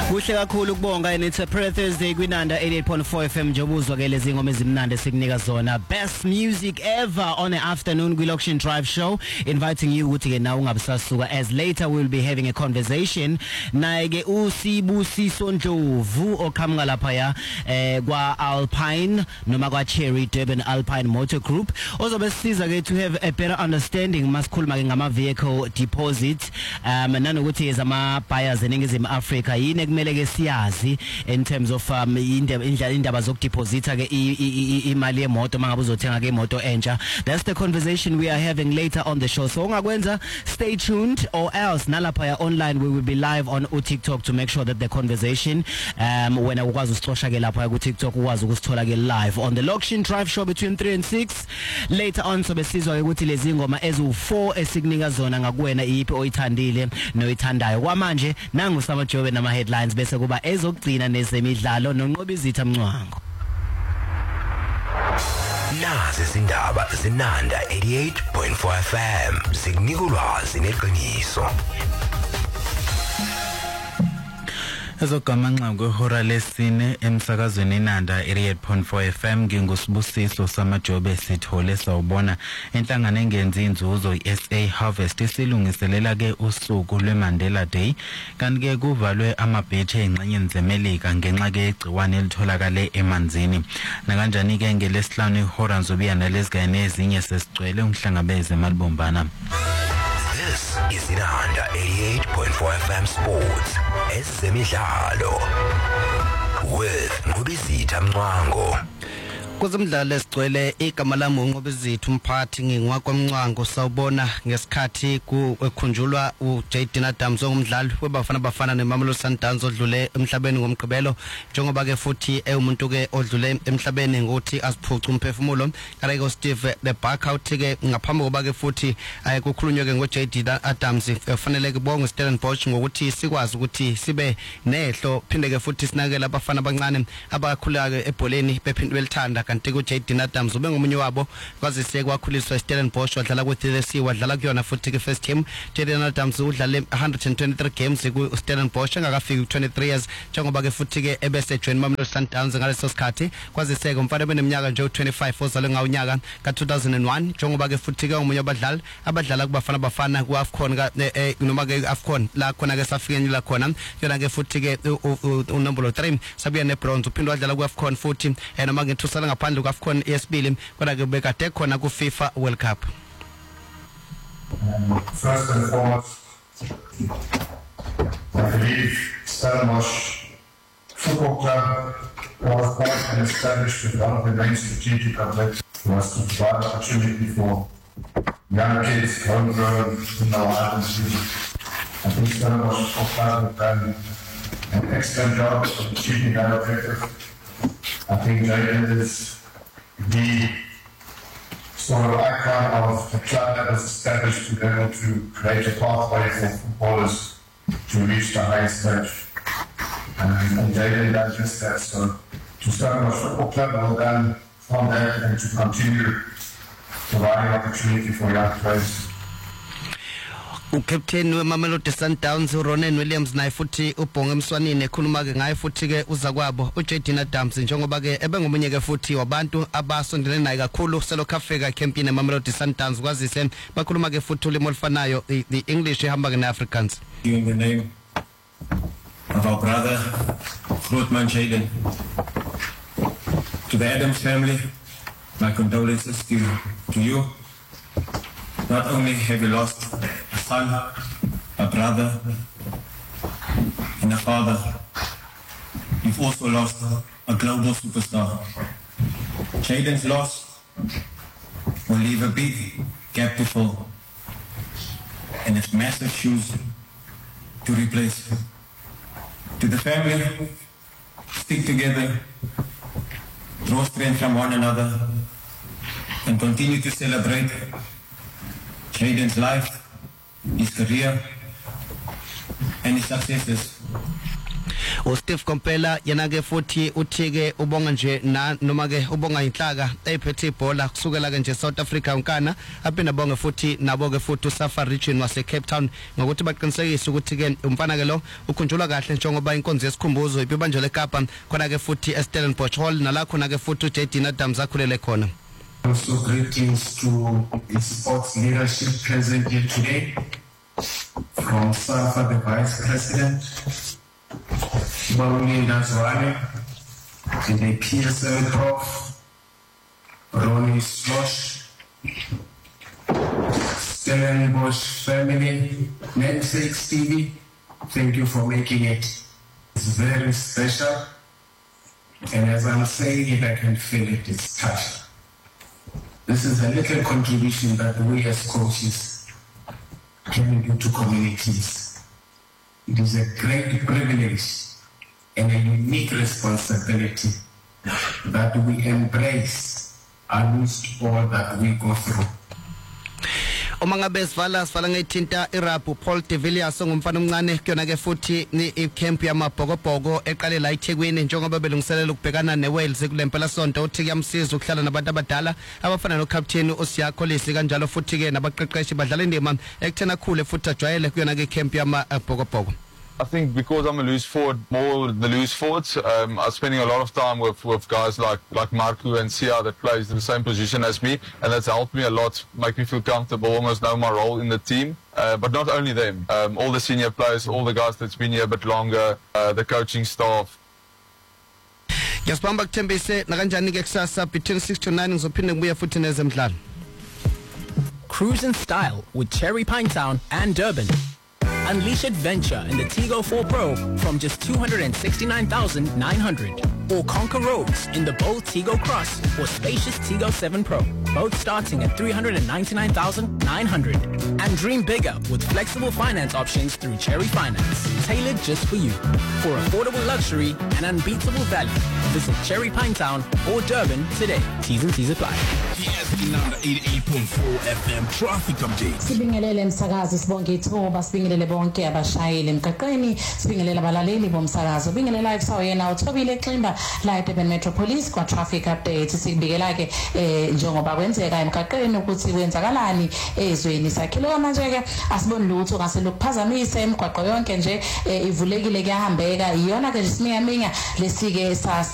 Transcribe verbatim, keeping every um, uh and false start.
Kuhle kakhulu ukubonga and it's a prayer Thursday kwinanda eighty-eight point four F M Jobuzwa ke lezi ngoma ezimnandi sikunika zona best music ever on the afternoon Kwi-Lokshin Drive show, inviting you ukuthi ke nawe ungabusasuka as later we'll be having a conversation naye ke uSibusiso Ndlovu oqhamuka lapha ya eh kwa Alpine noma kwa Cherry Durban Alpine Motor Group ozobe sisiza ke to have a better understanding masikhuluma ke ngama vehicle deposit um nanokuthi ezama buyers eningizimu Africa yini kumele ke siyazi in terms of um indaba indlela indaba zokudeposita ke imali yemoto mangabe uzothenga ke imoto entsha. That's the conversation we are having later on the show, so ungakwenza stay tuned or else nalapha ya online we will be live on TikTok to make sure that the conversation um when ukwazi usixosha ke lapha ku TikTok ukwazi ukusithola ke live on the Lokshin Drive show between three and six later on. So besizwa ukuthi lezi ngoma ezu four esikunika zona ngakuwena iyiphi oyithandile noyithandayo kwamanje nangu samajobe nama headlines bese kuba ezokugcina nezemidlalo noNqobizitha Mncwango. Nazi izindaba zinanda eighty-eight point four F M zikunika ulwazi neqiniso. Ezogamanxa kwehora lesine emsakazweni inanda eighty-eight point four F M ngingusibusiso samajobe sithole sawubona inhlangano engenzi inzuzo iS A Harvest isilungiselela ke usuku lweMandela Day kanti ke kuvalwe amabheche engxenyeni zemelika ngenxa ke igciwane elitholakale emanzini nakanjani ke ngelesihlanu ihora nzobiyana lezigane ezinye sesicwele umhlangabeze eMalibombana. This is Inanda eighty-eight point four F M Sports ezemidlalo with Nqobizitha Mncwango. Kuzimdlalo esicwele igama lami uNqobizitha umphathi ngingwakwa Mncwango sawubona ngesikhathi kukhunjulwa uJayden Adams ongumdlali webafana bafana neMamelodi Sundowns odlule emhlabeni ngomgqibelo njengoba ke futhi umuntu ke odlule emhlabeni ngokuthi asiphuca umphefumulo kale ke Steve the Barkout ke ngaphambi koba ke futhi kukhulunywe ke ngoJayden Adams kufanele ke bonge Stellenbosch ngokuthi sikwazi ukuthi sibe nehlo phinde ke futhi sinakela abafana abancane abakhula ke ebholeni bephinde belithanda kanti kuJayden Adams ube ngomunye wabo kwazise kwakhuliswa Stellenbosch wadlala kuThilesi wadlala kuyona futhi ke first team. Jayden Adams udlale one hundred twenty-three games ku Stellenbosch engakafiki twenty-three years njengoba ke futhi ke ebese join Mamelodi Sundowns ngaleso sikhathi kwazise ke umfana beneminyaka nje twenty-five ozalwe ngawunyaka ka two thousand one njengoba ke futhi ke umunye abadlali abadlala kubafana bafana ku AFCON ka noma ke AFCON la khona ke safikeni la khona yona ke futhi ke unombolo three sabuya nebronze uphinde wadlala ku AFCON futhi noma ngethusala ngaphandle ku AFCON esibili kodwa ke bekade khona ku FIFA World Cup. Um, first and foremost, I believe Stellenbosch Football Club was born and established with one of the main strategic objectives was to provide opportunity for young kids, homegrown in our islands. I think Stellenbosch Football Club have done an excellent job of achieving that objective. I think Jayden is the sort of icon of a club that was established to be able to create a pathway for footballers to reach the highest stage. And, and Jayden does just that. So to start a football club, well done from that and to continue providing opportunity for young players. Ucaptain weMamelodi Sundowns uRonen Williams naye futhi ubhonge emswanini ekhuluma ke ngaye futhi ke uza kwabo uJayden Adams njengoba ke ebengomunye ke futhi wabantu abasondelene naye kakhulu selokafika campaign eMamelodi Sundowns kwazise bakhuluma ke futhi ulimo olufanayo the English ehamba ke neAfrikaans. In the name of our brother Grootman Jayden, to the Adams family, my condolences to, to you. Not only have you lost a son, a brother, and a father, you've also lost a global superstar. Jayden's loss will leave a big gap to fill, and it's massive shoes to replace. To the family, stick together, draw strength from one another, and continue to celebrate Jayden's life, his career, and his successes. uSteve Kompela yena ke futhi uthi ke ubonga nje na noma ke ubonga inhlaka ephethe ibhola kusukela ke nje South Africa unkana aphinde bonge futhi nabo ke futhi uSafari region wase Cape Town ngokuthi baqinisekise ukuthi ke umfana ke lo ukhunjulwa kahle njengoba inkonzo yesikhumbuzo ibanjwe eKapa khona ke futhi eStellenbosch Hall nala khona ke futhi uJadina Adams akhulele khona. Also greetings to the sports leadership present here today, from Safa, the Vice President, Baruni Nazwani, and the P S L Prof, Ronnie Slosh, Stellenbosch family, Namesakes T V, thank you for making it. It's very special, and as I'm saying it, I can feel it, it's tough. This is a little contribution that we as coaches can do to communities. It is a great privilege and a unique responsibility that we embrace amidst all that we go through. Uma ngabe sivala sivala ngithinta iRabu Paul de Villiers ongumfana omncane kuyona ke futhi ni camp yamabhokobhoko eqale la eThekwini njengoba belungiselela ukubhekana neWales kulempela sonto uthi kuyamsiza ukuhlala nabantu abadala abafana noCaptain uSiyakho Lisi kanjalo futhi ke nabaqeqeshi badlala indima ekuthena khule futhi ajwayele kuyona ke camp yamabhokobhoko. I think because I'm a loose forward, more the loose forwards, um, I'm spending a lot of time with, with guys like, like Marco and Sia that plays in the same position as me, and that's helped me a lot, make me feel comfortable, almost know my role in the team. Uh, but not only them, um, all the senior players, all the guys that's been here a bit longer, uh, the coaching staff. Yasibamba kuthembise nakanjani ke kusasa between six to nine ngizophinde ngibuye futhi nezemidlalo. Cruise in style with Cherry Pinetown and Durban. Unleash adventure in the Tigo four Pro from just two hundred sixty-nine thousand nine hundred. Or conquer roads in the bold Tigo Cross or spacious Tigo seven Pro, both starting at three hundred ninety-nine thousand nine hundred. And dream bigger with flexible finance options through Cherry Finance, tailored just for you. For affordable luxury and unbeatable value, visit Cherry Pinetown or Durban today. T's and C's apply. eighty-eight point four F M traffic update. Sibingelele msakazi sibonke ithuba sibingelele bonke abashayeli emgaqweni sibingelele abalaleli bomsakazo bingelela ekushawo yena uthobile Ximba la eDurban Metropolis kwa traffic update sikubikela ke eh njengoba kwenzeka emgaqweni ukuthi kwenzakalani ezweni sakhile manje ke asiboni lutho ngase lokuphazamise emgwaqo yonke nje ivulekile kuyahambeka iyona ke simiya minya lesike sa